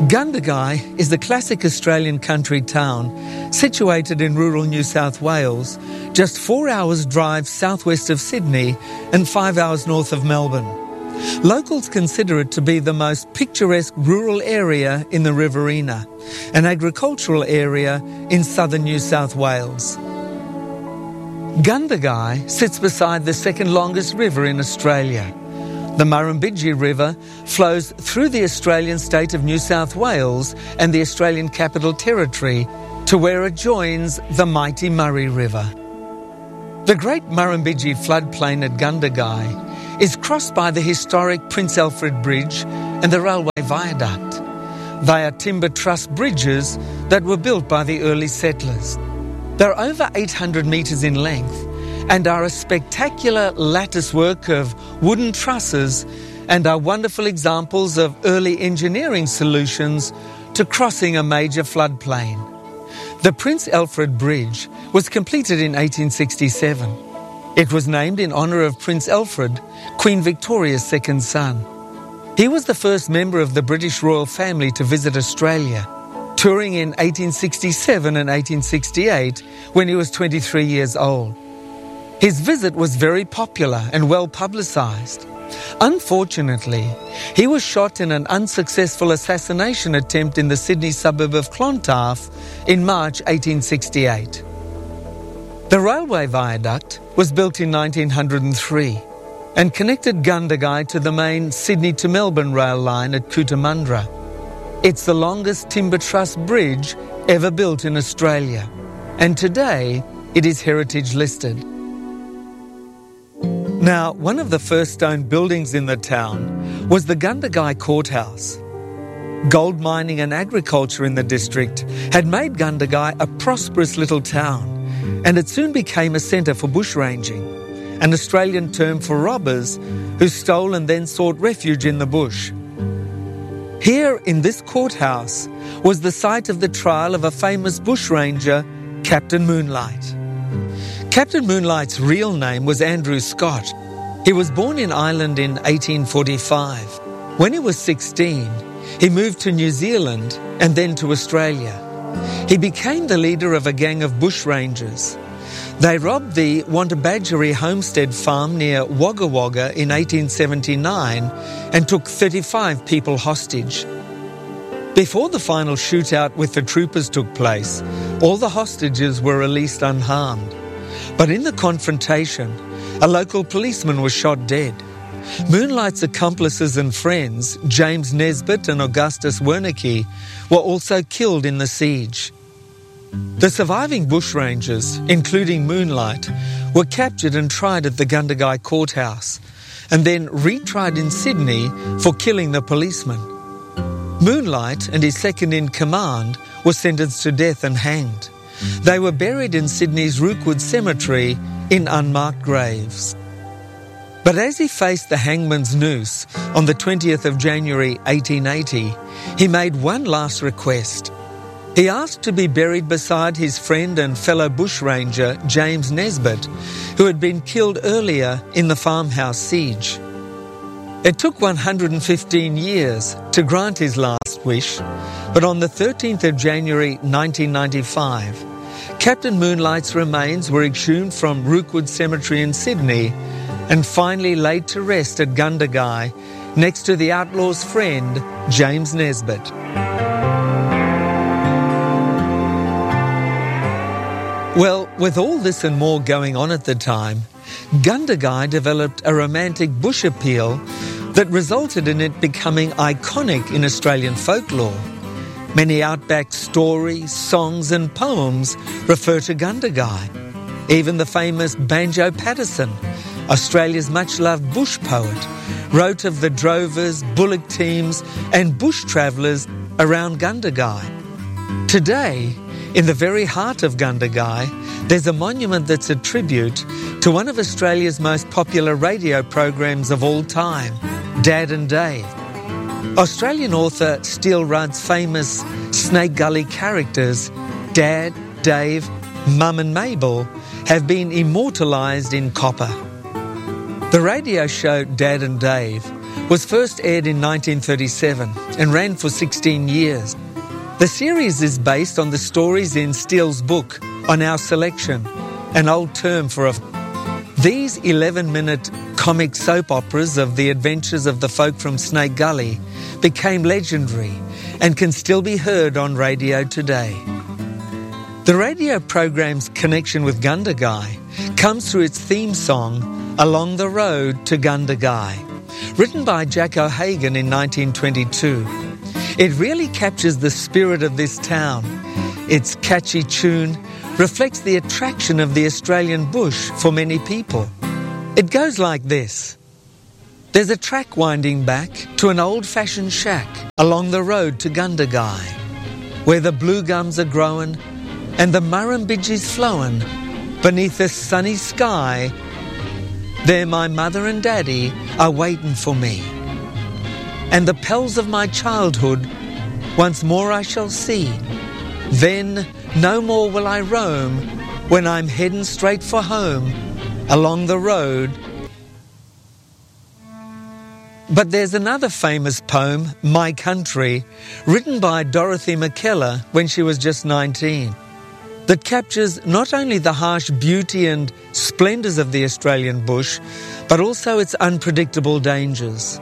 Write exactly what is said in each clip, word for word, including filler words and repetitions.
Gundagai is the classic Australian country town situated in rural New South Wales, just four hours drive southwest of Sydney and five hours north of Melbourne. Locals consider it to be the most picturesque rural area in the Riverina, an agricultural area in southern New South Wales. Gundagai sits beside the second longest river in Australia. The Murrumbidgee River flows through the Australian state of New South Wales and the Australian Capital Territory to where it joins the mighty Murray River. The Great Murrumbidgee floodplain at Gundagai is crossed by the historic Prince Alfred Bridge and the railway viaduct. They are timber truss bridges that were built by the early settlers. They're over eight hundred metres in length and are a spectacular lattice work of wooden trusses and are wonderful examples of early engineering solutions to crossing a major floodplain. The Prince Alfred Bridge was completed in eighteen sixty-seven. It was named in honour of Prince Alfred, Queen Victoria's second son. He was the first member of the British royal family to visit Australia, touring in eighteen sixty-seven and eighteen sixty-eight when he was twenty-three years old. His visit was very popular and well publicised. Unfortunately, he was shot in an unsuccessful assassination attempt in the Sydney suburb of Clontarf in March eighteen sixty-eight. The railway viaduct was built in nineteen oh three and connected Gundagai to the main Sydney to Melbourne rail line at Cootamundra. It's the longest timber truss bridge ever built in Australia, and today it is heritage listed. Now, one of the first stone buildings in the town was the Gundagai Courthouse. Gold mining and agriculture in the district had made Gundagai a prosperous little town, and it soon became a centre for bushranging, an Australian term for robbers who stole and then sought refuge in the bush. Here in this courthouse was the site of the trial of a famous bushranger, Captain Moonlight. Captain Moonlight's real name was Andrew Scott. He was born in Ireland in eighteen forty-five. When he was sixteen, he moved to New Zealand and then to Australia. He became the leader of a gang of bushrangers. They robbed the Wantabadgery homestead farm near Wagga Wagga in eighteen seventy-nine and took thirty-five people hostage. Before the final shootout with the troopers took place, all the hostages were released unharmed. But in the confrontation, a local policeman was shot dead. Moonlight's accomplices and friends, James Nesbitt and Augustus Wernicke, were also killed in the siege. The surviving bushrangers, including Moonlight, were captured and tried at the Gundagai Courthouse, and then retried in Sydney for killing the policeman. Moonlight and his second-in-command were sentenced to death and hanged. They were buried in Sydney's Rookwood Cemetery in unmarked graves. But as he faced the hangman's noose on the twentieth of January eighteen eighty, he made one last request. He asked to be buried beside his friend and fellow bushranger James Nesbitt, who had been killed earlier in the farmhouse siege. It took one hundred fifteen years to grant his last wish, but on the thirteenth of January nineteen ninety-five, Captain Moonlight's remains were exhumed from Rookwood Cemetery in Sydney and finally laid to rest at Gundagai next to the outlaw's friend, James Nesbitt. Well, with all this and more going on at the time, Gundagai developed a romantic bush appeal that resulted in it becoming iconic in Australian folklore. Many outback stories, songs and poems refer to Gundagai. Even the famous Banjo Paterson, Australia's much-loved bush poet, wrote of the drovers, bullock teams and bush travellers around Gundagai. Today, in the very heart of Gundagai, there's a monument that's a tribute to one of Australia's most popular radio programs of all time, Dad and Dave. Australian author Steele Rudd's famous Snake Gully characters, Dad, Dave, Mum and Mabel, have been immortalised in copper. The radio show Dad and Dave was first aired in nineteen thirty-seven and ran for sixteen years. The series is based on the stories in Steele's book, On Our Selection, an old term for a... These eleven-minute comic soap operas of the adventures of the folk from Snake Gully became legendary and can still be heard on radio today. The radio program's connection with Gundagai comes through its theme song, Along the Road to Gundagai, written by Jack O'Hagan in nineteen twenty-two. It really captures the spirit of this town. Its catchy tune reflects the attraction of the Australian bush for many people. It goes like this. There's a track winding back to an old-fashioned shack along the road to Gundagai, where the blue gums are growing and the Murrumbidgee's flowing beneath a sunny sky. There my mother and daddy are waiting for me, and the pals of my childhood once more I shall see. Then no more will I roam when I'm heading straight for home along the road. But there's another famous poem, My Country, written by Dorothy McKellar when she was just nineteen, that captures not only the harsh beauty and splendours of the Australian bush, but also its unpredictable dangers.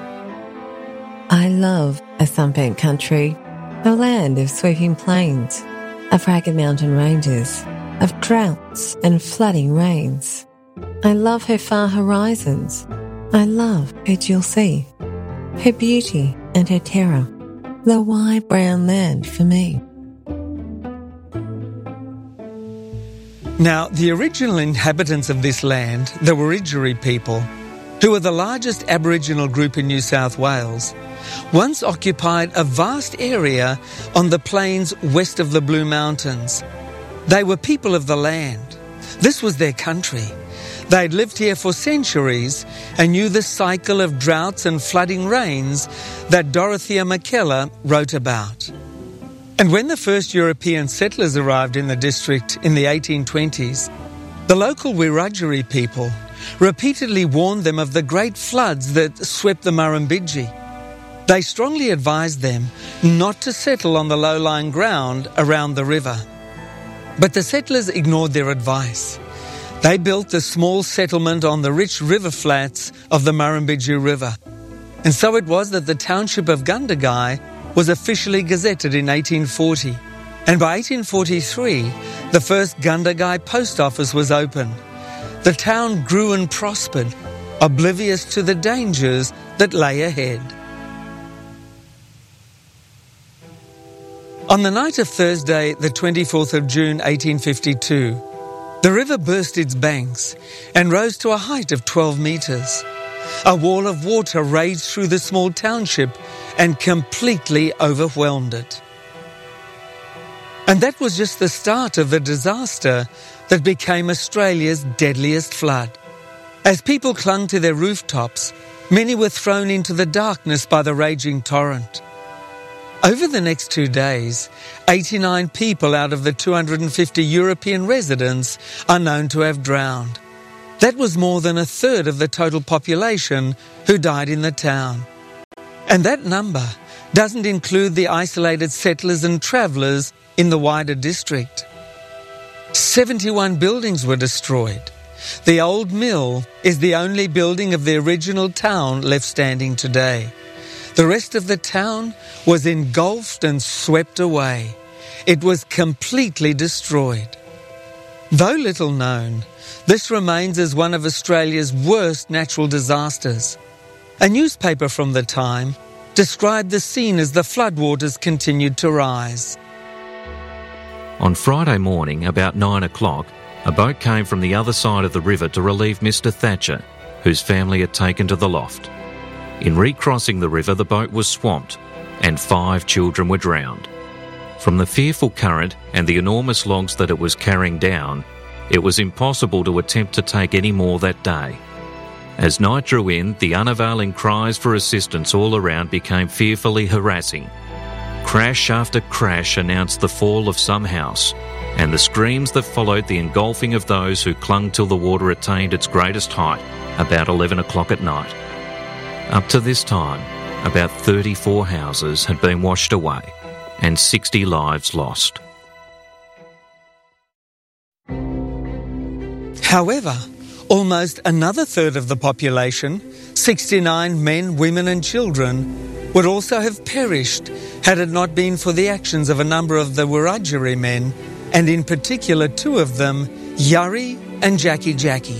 I love a sunbent country, a land of sweeping plains, of ragged mountain ranges, of droughts and flooding rains. I love her far horizons. I love her dual sea, her beauty and her terror, the wide brown land for me. Now, the original inhabitants of this land, the Wiradjuri people, who are the largest Aboriginal group in New South Wales, once occupied a vast area on the plains west of the Blue Mountains. They were people of the land. This was their country. They'd lived here for centuries and knew the cycle of droughts and flooding rains that Dorothea McKellar wrote about. And when the first European settlers arrived in the district in the eighteen twenties, the local Wiradjuri people repeatedly warned them of the great floods that swept the Murrumbidgee. They strongly advised them not to settle on the low-lying ground around the river. But the settlers ignored their advice. They built a small settlement on the rich river flats of the Murrumbidgee River. And so it was that the township of Gundagai was officially gazetted in eighteen forty. And by eighteen forty-three, the first Gundagai post office was opened. The town grew and prospered, oblivious to the dangers that lay ahead. On the night of Thursday, the twenty-fourth of June, eighteen fifty-two, the river burst its banks and rose to a height of twelve metres. A wall of water raged through the small township and completely overwhelmed it. And that was just the start of the disaster that became Australia's deadliest flood. As people clung to their rooftops, many were thrown into the darkness by the raging torrent. Over the next two days, eighty-nine people out of the two hundred fifty European residents are known to have drowned. That was more than a third of the total population who died in the town. And that number doesn't include the isolated settlers and travellers in the wider district. seventy-one buildings were destroyed. The old mill is the only building of the original town left standing today. The rest of the town was engulfed and swept away. It was completely destroyed. Though little known, this remains as one of Australia's worst natural disasters. A newspaper from the time described the scene as the floodwaters continued to rise. On Friday morning, about nine o'clock, a boat came from the other side of the river to relieve Mister Thatcher, whose family had taken to the loft. In recrossing the river, the boat was swamped and five children were drowned. From the fearful current and the enormous logs that it was carrying down, it was impossible to attempt to take any more that day. As night drew in, the unavailing cries for assistance all around became fearfully harassing. Crash after crash announced the fall of some house, and the screams that followed the engulfing of those who clung till the water attained its greatest height, about eleven o'clock at night. Up to this time, about thirty-four houses had been washed away and sixty lives lost. However, almost another third of the population, sixty-nine men, women and children, would also have perished had it not been for the actions of a number of the Wiradjuri men, and in particular two of them, Yari and Jackie Jackie.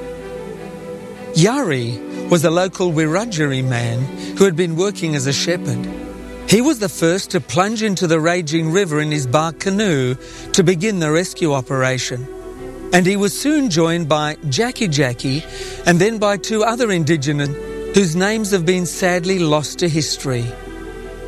Yari was a local Wiradjuri man who had been working as a shepherd. He was the first to plunge into the raging river in his bark canoe to begin the rescue operation. And he was soon joined by Jackie Jackie and then by two other Indigenous whose names have been sadly lost to history.